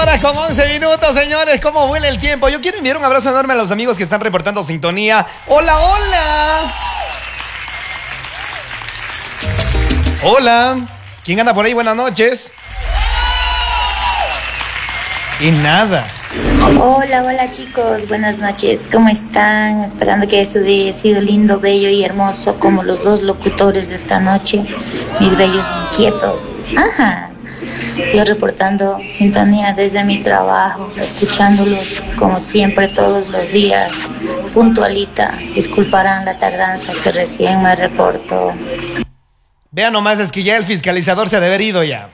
horas con 11 minutos, señores. ¿Cómo vuela el tiempo? Yo quiero enviar un abrazo enorme a los amigos que están reportando sintonía. ¡Hola, hola! Hola. ¿Quién anda por ahí? Buenas noches. Y nada. Hola, hola chicos, buenas noches, ¿cómo están? Esperando que su día haya sido lindo, bello y hermoso como los dos locutores de esta noche, mis bellos inquietos. Ajá. Yo reportando sintonía desde mi trabajo, escuchándolos como siempre todos los días, puntualita. Disculparán la tardanza que recién me reportó. Vean nomás, es que ya el fiscalizador se ha de haber ido ya.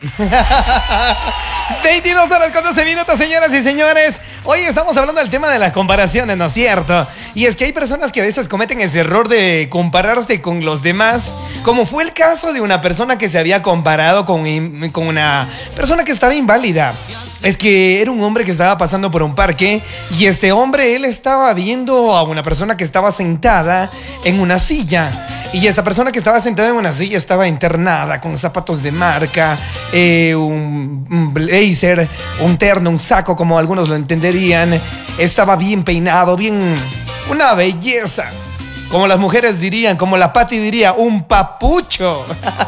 22 horas con 12 minutos, señoras y señores. Hoy estamos hablando del tema de las comparaciones, ¿no es cierto? Y es que hay personas que a veces cometen ese error de compararse con los demás, como fue el caso de una persona que se había comparado con una persona que estaba inválida. Es que era un hombre que estaba pasando por un parque y este hombre, él estaba viendo a una persona que estaba sentada en una silla. Y esta persona que estaba sentada en una silla estaba internada con zapatos de marca, un blazer, un terno, un saco, como algunos lo entenderían. Estaba bien peinado, bien... una belleza. Como las mujeres dirían, como la Pati diría, un papucho.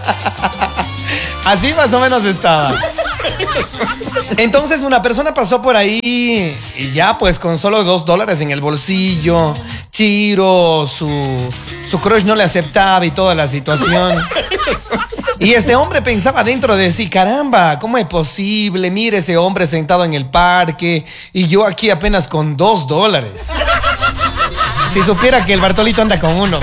Así más o menos estaba. Entonces una persona pasó por ahí y ya pues con solo $2 en el bolsillo, Chiro, su crush no le aceptaba y toda la situación. Y este hombre pensaba dentro de sí, caramba, ¿cómo es posible? Mire ese hombre sentado en el parque y yo aquí apenas con $2. Si supiera que el Bartolito anda con uno.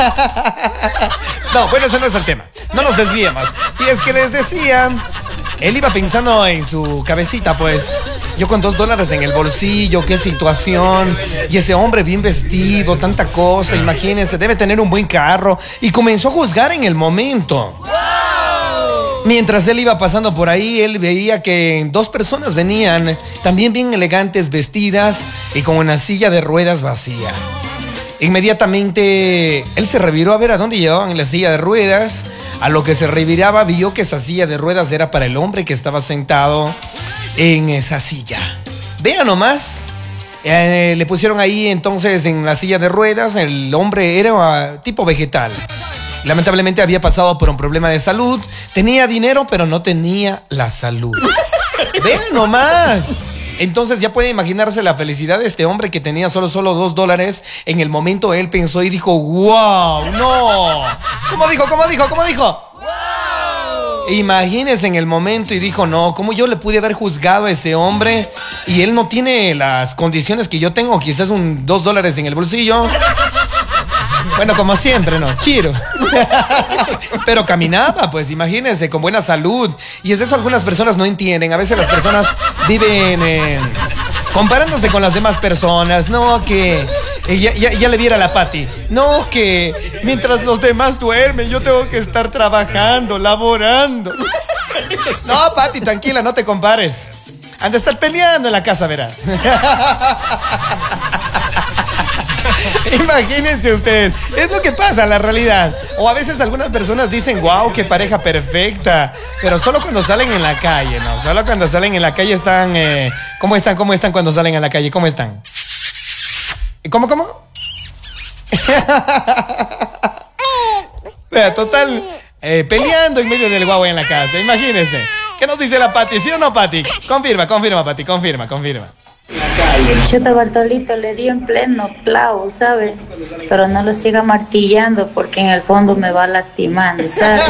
No, bueno, ese no es el tema. No nos desviemos. Y es que les decía, él iba pensando en su cabecita, pues, yo con $2 en el bolsillo, qué situación. Y ese hombre bien vestido, tanta cosa, imagínense, debe tener un buen carro. Y comenzó a juzgar en el momento. Mientras él iba pasando por ahí, él veía que dos personas venían, también bien elegantes, vestidas y con una silla de ruedas vacía. Inmediatamente él se reviró a ver a dónde llevaban la silla de ruedas. A lo que se reviraba vio que esa silla de ruedas era para el hombre que estaba sentado en esa silla. Vean nomás. Le pusieron ahí entonces en la silla de ruedas. El hombre era tipo vegetal. Lamentablemente había pasado por un problema de salud. Tenía dinero pero no tenía la salud. Vean nomás. Entonces ya puede imaginarse la felicidad de este hombre que tenía solo $2. En el momento él pensó y dijo, wow, no. ¿Cómo dijo? Wow. Imagínese en el momento y dijo, no, ¿cómo yo le pude haber juzgado a ese hombre? Y él no tiene las condiciones que yo tengo, quizás un $2 en el bolsillo. Bueno, como siempre, ¿no? Chiro. Pero caminaba, pues, imagínense, con buena salud. Y es eso algunas personas no entienden. A veces las personas viven comparándose con las demás personas. No, que... Ya le viera la Pati. No, que mientras los demás duermen, yo tengo que estar trabajando, laborando. No, Pati, tranquila, no te compares. Han de estar peleando en la casa, verás. Imagínense ustedes, es lo que pasa, la realidad. O a veces algunas personas dicen, wow, qué pareja perfecta. Pero solo cuando salen en la calle, ¿no? Solo cuando salen en la calle están... ¿Cómo están cuando salen a la calle? ¿Cómo están? ¿Cómo? Total, peleando en medio del guau en la casa, imagínense. ¿Qué nos dice la Pati? ¿Sí o no, Pati? Confirma, Pati, confirma. Chuta, Bartolito le dio en pleno clavo, ¿sabe? Pero no lo siga martillando porque en el fondo me va lastimando, ¿sabe?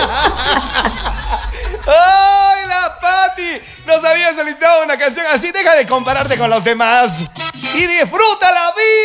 ¡Ay, la Pati! Nos había solicitado una canción así. Deja de compararte con los demás y disfruta la vida.